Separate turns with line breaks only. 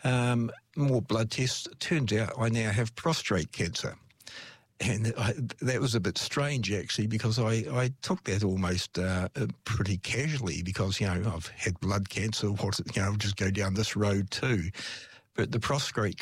more blood tests. It turns out I now have prostate cancer. And that was a bit strange, actually, because I took that almost pretty casually because, I've had blood cancer. I'll just go down this road too. But the prostate